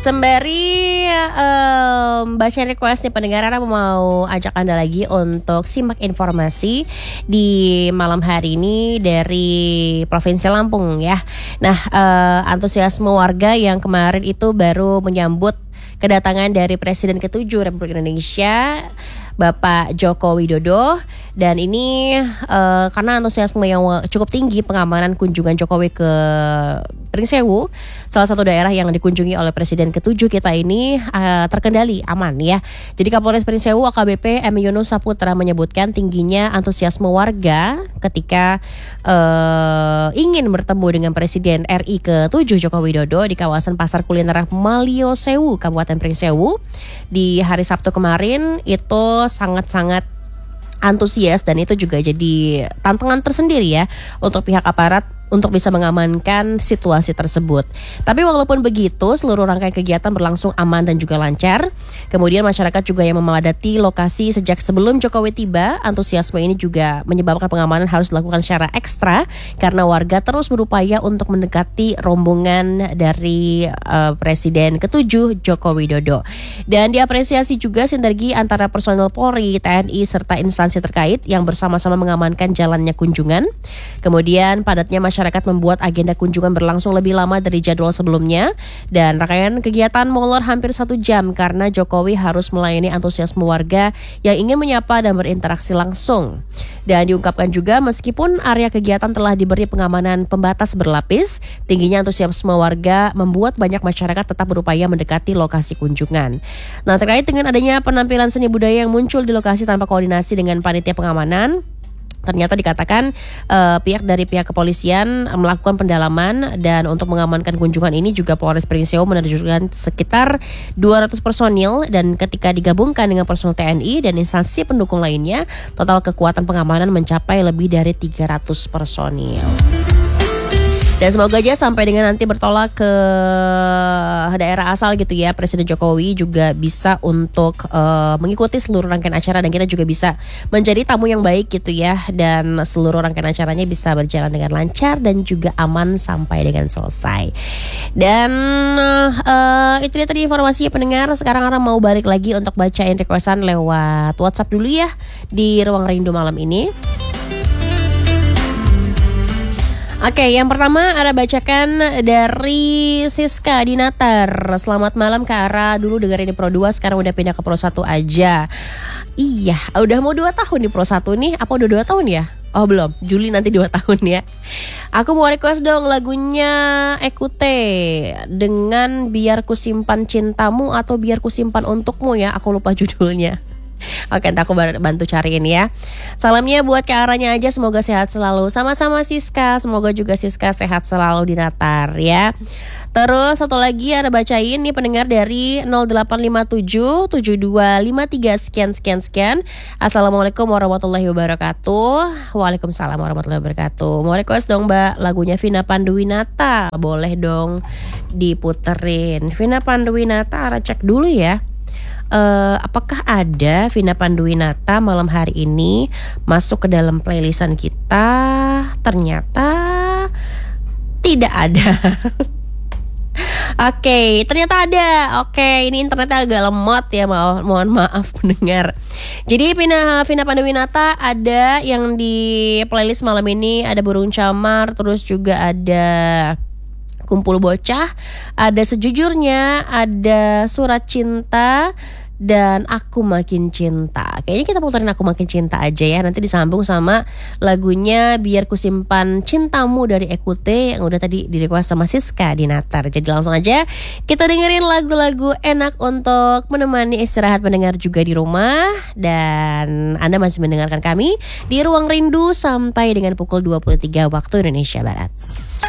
Sembari baca request nih pendengar, aku mau ajak Anda lagi untuk simak informasi di malam hari ini dari Provinsi Lampung ya. Nah, antusiasme warga yang kemarin itu baru menyambut kedatangan dari Presiden ke-7 Republik Indonesia, Bapak Joko Widodo. Dan ini karena antusiasme yang cukup tinggi pengamanan kunjungan Jokowi ke Pringsewu, salah satu daerah yang dikunjungi oleh Presiden ke-7 kita ini terkendali aman ya. Jadi Kapolres Pringsewu AKBP M. Yunus Saputra menyebutkan tingginya antusiasme warga ketika ingin bertemu dengan Presiden RI ke-7 Joko Widodo di kawasan Pasar Kuliner Maliosewu, Kabupaten Pringsewu di hari Sabtu kemarin. Itu sangat-sangat antusias dan itu juga jadi tantangan tersendiri ya untuk pihak aparat untuk bisa mengamankan situasi tersebut. Tapi walaupun begitu, seluruh rangkaian kegiatan berlangsung aman dan juga lancar. Kemudian masyarakat juga yang memadati lokasi sejak sebelum Jokowi tiba. Antusiasme ini juga menyebabkan pengamanan harus dilakukan secara ekstra karena warga terus berupaya untuk mendekati rombongan dari Presiden ke-7 Joko Widodo. Dan diapresiasi juga sinergi antara personel Polri, TNI serta instansi terkait yang bersama-sama mengamankan jalannya kunjungan. Kemudian padatnya masyarakat membuat agenda kunjungan berlangsung lebih lama dari jadwal sebelumnya dan rangkaian kegiatan molor hampir 1 jam karena Jokowi harus melayani antusiasme warga yang ingin menyapa dan berinteraksi langsung. Dan diungkapkan juga meskipun area kegiatan telah diberi pengamanan pembatas berlapis, tingginya antusiasme warga membuat banyak masyarakat tetap berupaya mendekati lokasi kunjungan. Nah, terkait dengan adanya penampilan seni budaya yang muncul di lokasi tanpa koordinasi dengan panitia pengamanan, ternyata dikatakan pihak kepolisian melakukan pendalaman dan untuk mengamankan kunjungan ini juga Polres Pringsewu menerjunkan sekitar 200 personil dan ketika digabungkan dengan personil TNI dan instansi pendukung lainnya, total kekuatan pengamanan mencapai lebih dari 300 personil. Dan semoga aja sampai dengan nanti bertolak ke daerah asal gitu ya, Presiden Jokowi juga bisa untuk mengikuti seluruh rangkaian acara dan kita juga bisa menjadi tamu yang baik gitu ya. Dan seluruh rangkaian acaranya bisa berjalan dengan lancar dan juga aman sampai dengan selesai. Dan itu dia tadi informasinya pendengar. Sekarang Ara mau balik lagi untuk bacain requestan lewat WhatsApp dulu ya di Ruang Rindu malam ini. Oke, yang pertama Ara bacakan dari Siska di Natar. Selamat malam Kak Ara, dulu dengerin di Pro 2, sekarang udah pindah ke Pro 1 aja. Iya, udah mau 2 tahun di Pro 1 nih, apa udah 2 tahun ya? Oh belum, Juli nanti 2 tahun ya. Aku mau request dong lagunya Ekute dengan Biar Ku Simpan Cintamu atau Biar Ku Simpan Untukmu ya, aku lupa judulnya. Oke, nanti aku bantu cariin ya. Salamnya buat Kak Aranya aja, semoga sehat selalu. Sama-sama Siska, semoga juga Siska sehat selalu di Natar ya. Terus satu lagi ada bacain nih pendengar dari 0857 7253 sekian. Assalamualaikum warahmatullahi wabarakatuh. Waalaikumsalam warahmatullahi wabarakatuh. Mau request dong Mbak lagunya Vina Panduwinata. Boleh dong diputerin Vina Panduwinata, Ara cek dulu ya. Apakah ada Vina Panduwinata malam hari ini masuk ke dalam playlistan kita? Ternyata tidak ada. Oke, ternyata ada. Oke, ini internetnya agak lemot ya, mohon maaf pendengar. Jadi Vina Panduwinata ada yang di playlist malam ini, ada Burung Camar, terus juga ada Kumpul Bocah, ada Sejujurnya, ada Surat Cinta, dan Aku Makin Cinta. Kayaknya kita puterin Aku Makin Cinta aja ya. Nanti disambung sama lagunya Biar Ku Simpan Cintamu dari Ekute yang udah tadi di request sama Siska di Natar. Jadi langsung aja kita dengerin lagu-lagu enak untuk menemani istirahat pendengar juga di rumah. Dan Anda masih mendengarkan kami di Ruang Rindu sampai dengan pukul 23 waktu Indonesia Barat.